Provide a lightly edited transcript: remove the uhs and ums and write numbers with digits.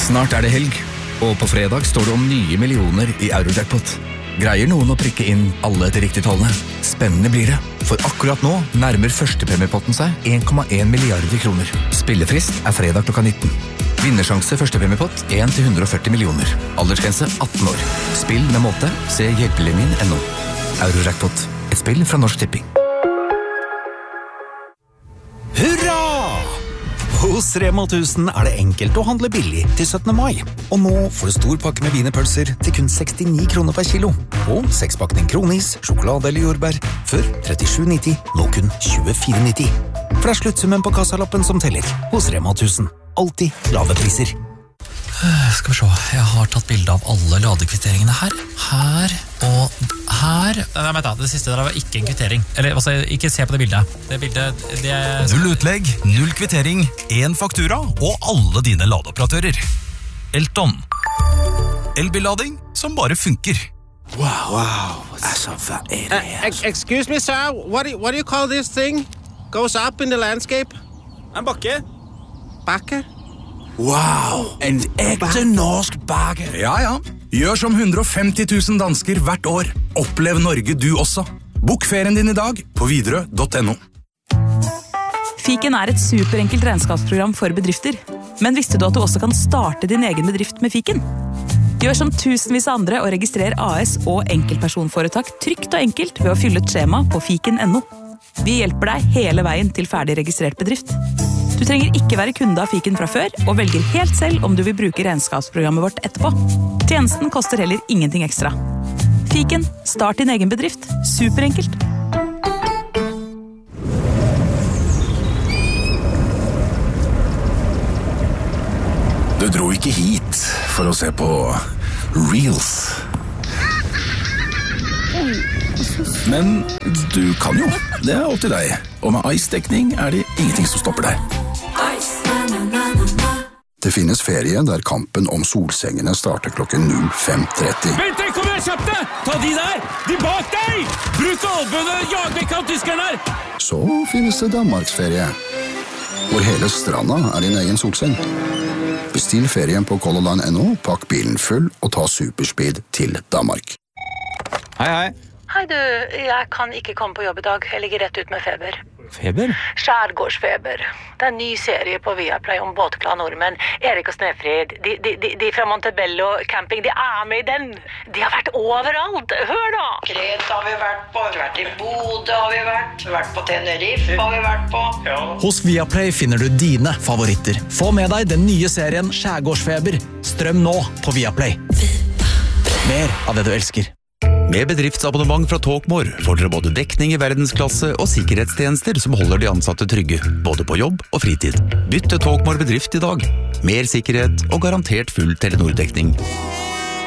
Snart det helg, og på fredag står det om nye millioner i Eurojackpot. Greier noen å prikke inn alle til riktig tallene? Spennende blir det, for akkurat nå nærmer førstepremiepotten seg 1,1 milliarder kroner. Spillefrist fredag klokka 19. Vinnersjanse førstepremiepott 1-140 millioner. Aldersgrense 18 år. Spill med måte, se hjelpelinjen.no. Eurojackpot, et spill fra Norsk Tipping. Hurra! Hos Rema 1000 det enkelt å handle billig til 17. mai. Og nå får du stor pakke med wienerpølser til kun 69 kroner per kilo. Og 6-pakning kronis, sjokolade eller jordbær, før 37,90, nå kun 24,90. For det sluttsummen på kassalappen som teller. Hos Rema 1000. Alltid lave priser. Skal vi se, jeg har tatt bilde av alle ladekvitteringene her og her. Nei, vent da, det siste der var ikke en kvittering. Eller, altså, ikke se på det bildet. Det bildet, det Null utlegg, null kvittering, 1 faktura og alle dine ladeoperatører. Elton. Elbillading som bare funker. Wow. Excuse me, sir. What do you call this thing? Goes up in the landscape? En bakke. Bakke? Wow, en ekte norsk bakke. Ja. Gjør som 150 000 dansker hvert år. Opplev Norge du også. Bok ferien din i dag på Widerøe.no. Fiken et superenkelt regnskapsprogram for bedrifter. Men visste du at du også kan starte din egen bedrift med Fiken? Gjør som tusenvis av andre og registrer AS og enkeltpersonforetak trygt og enkelt ved å fylle et skjema på fiken.no. Vi hjelper deg hele veien til ferdig registrert bedrift. Du trenger ikke være kunde av Fiken fra før, og velger helt selv om du vil bruke regnskapsprogrammet vårt etterpå. Tjenesten koster heller ingenting ekstra. Fiken, start din egen bedrift. Superenkelt. Du dro ikke hit for å se på Reels. Men du kan jo. Det opp til deg. Og med Ice-dekning det ingenting som stopper deg. Det finnes ferie der kampen om solsengene starter klokken 05:30. Vent, kom igjen, kjapt det! Ta de der! De bak deg! Bruk albønene, jag vekk av tyskerne her! Så finnes det Danmarksferie, hvor hele stranda din egen solseng. Bestill ferien på colorline.no, pakk bilen full og ta superspeed til Danmark. Hei. Hei du, jeg kan ikke komme på jobb i dag. Jeg ligger rett ut med feber. Feber? Skjærgårdsfeber. Det en ny serie på Viaplay om båtglade nordmenn. Erik og Snefrid, de fra Montebello camping, de med i den. De har vært overalt. Hør da! Kreta har vi vært på i Bodø har vi vært på Tenerife har vi vært på. Ja. Hos Viaplay finner du dine favoritter. Få med deg den nye serien Skjærgårdsfeber. Strøm nå på Viaplay. Mer av det du elsker. Med bedriftsabonnement fra Talkmore får dere både dekning i verdensklasse og sikkerhetstjenester som holder de ansatte trygge, både på jobb og fritid. Bytt til Talkmore bedrift i dag. Mer sikkerhet og garantert full Telenor-dekning.